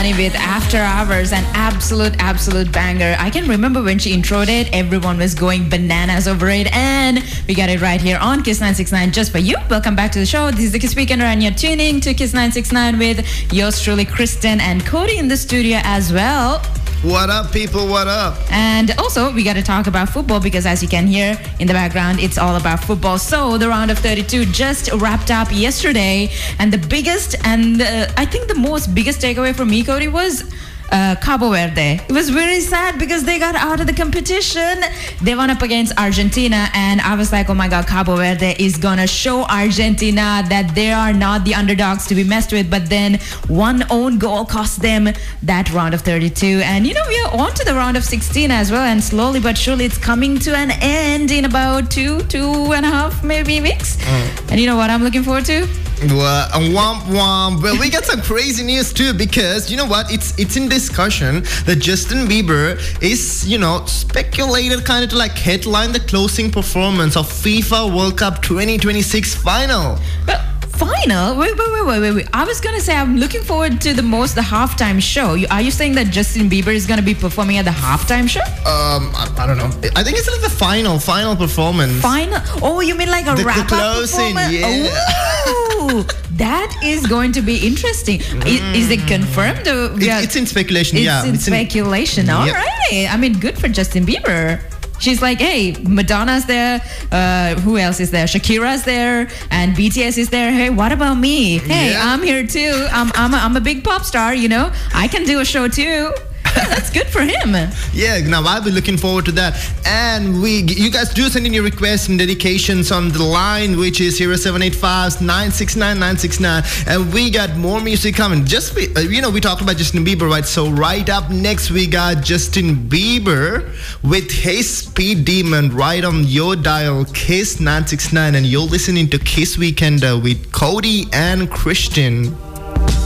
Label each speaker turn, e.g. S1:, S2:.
S1: Kehlani with After Hours, an absolute banger. I can remember when she introed it, everyone was going bananas over it, and we got it right here on Kiss 969 just for you. Welcome back to the show. This is the Kiss Weekender, and you're tuning to Kiss 969 with yours truly, Kristen, and Cody in the studio as well.
S2: What up, people? What up?
S1: And also, we got to talk about football because, as you can hear in the background, it's all about football. So, the round of 32 just wrapped up yesterday, and the biggest and I think the biggest takeaway for me, Cody, was Cabo Verde. It was very sad because they got out of the competition. They won up against Argentina, and I was like, oh my God, Cabo Verde is gonna show Argentina that they are not the underdogs to be messed with. But then one own goal cost them that round of 32. And we are on to the round of 16 as well, and slowly but surely it's coming to an end in about two and a half maybe weeks. And you know what I'm looking forward to?
S2: Well, womp womp. Well, we got some crazy news too, because you know what? It's in discussion that Justin Bieber is, speculated kind of to headline the closing performance of FIFA World Cup 2026 final.
S1: But final? Wait. I was going to say I'm looking forward to the halftime show. Are you saying that Justin Bieber is going to be performing at the halftime show?
S2: I don't know. I think it's like the final performance.
S1: Final? Oh, you mean like a wrap-up
S2: closing,
S1: performance?
S2: Yeah.
S1: Oh, that is going to be interesting. Is it confirmed?
S2: It's in speculation,
S1: It's in speculation. All right. I mean, good for Justin Bieber. She's like, hey, Madonna's there. Who else is there? Shakira's there, and BTS is there. Hey, what about me? Hey,
S2: yeah.
S1: I'm here too. I'm a big pop star. I can do a show too. Yeah, that's good for him.
S2: Yeah, now I'll be looking forward to that. And you guys do send in your requests and dedications on the line, which is 0785-969-969. And we got more music coming. We talked about Justin Bieber, right? So right up next, we got Justin Bieber with his Speed Demon right on your dial, Kiss 969. And you're listening to Kiss Weekender with Cody and Christian.